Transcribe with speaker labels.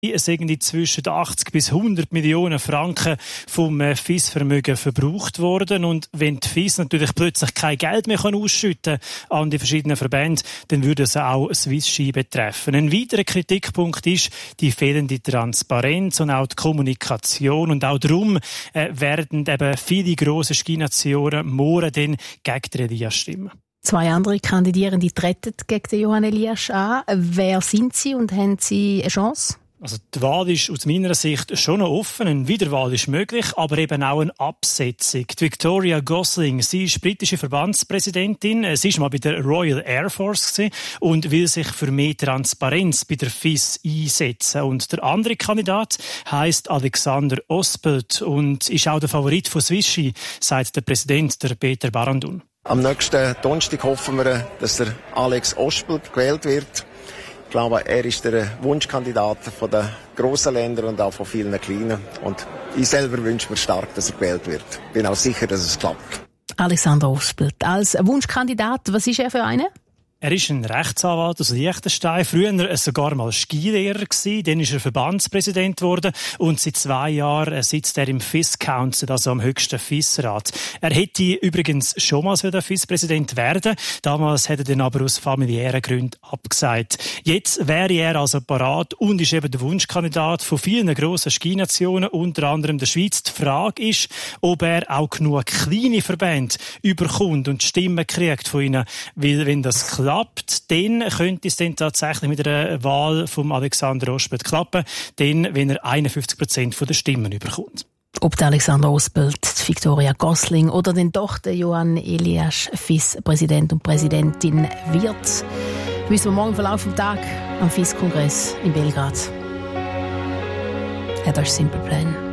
Speaker 1: Es sind zwischen 80 bis 100 Millionen Franken vom FIS-Vermögen verbraucht worden. Und wenn die FIS natürlich plötzlich kein Geld mehr ausschütten kann an die verschiedenen Verbände, dann würde es auch Swiss Ski betreffen. Ein weiterer Kritikpunkt ist die fehlende Transparenz und auch die Kommunikation. Und auch darum werden eben viele grosse Skinationen morgen dann gegen die Elias stimmen.
Speaker 2: 2 andere Kandidierende treten gegen den Johann Elias an. Wer sind sie und haben sie eine Chance?
Speaker 1: Also die Wahl ist aus meiner Sicht schon noch offen. Eine Wiederwahl ist möglich, aber eben auch eine Absetzung. Die Victoria Gosling, sie ist britische Verbandspräsidentin. Sie war mal bei der Royal Air Force und will sich für mehr Transparenz bei der FIS einsetzen. Und der andere Kandidat heisst Alexander Ospelt und ist auch der Favorit von Swiss Ski, sagt der Präsident, der Peter Barandun.
Speaker 3: Am nächsten Donnerstag hoffen wir, dass der Alex Ospelt gewählt wird. Ich glaube, er ist der Wunschkandidat von den grossen Ländern und auch von vielen kleinen. Und ich selber wünsche mir stark, dass er gewählt wird. Bin auch sicher, dass es klappt.
Speaker 2: Alexander Ospelt als Wunschkandidat, was ist er für einen?
Speaker 1: Er ist ein Rechtsanwalt aus Liechtenstein, früher sogar mal Skilehrer gewesen, dann ist er Verbandspräsident geworden und seit 2 Jahren sitzt er im FIS Council, also am höchsten FIS-Rat. Er hätte übrigens schon mal FIS-Präsident werden, damals hat er dann aber aus familiären Gründen abgesagt. Jetzt wäre er also parat und ist eben der Wunschkandidat von vielen grossen Skinationen, unter anderem der Schweiz. Die Frage ist, ob er auch genug kleine Verbände überkommt und Stimmen kriegt von ihnen, weil wenn das klappt, dann könnte es dann tatsächlich mit der Wahl von Alexander Ospelt klappen, dann, wenn er 51% der Stimmen überkommt.
Speaker 2: Ob der Alexander Ospelt, die Victoria Gosling oder dann doch der Johann Elias FIS-Präsident und Präsidentin wird, wissen wir morgen im Verlauf des Tages am FIS-Kongress in Belgrad. Das ist Simple Plan.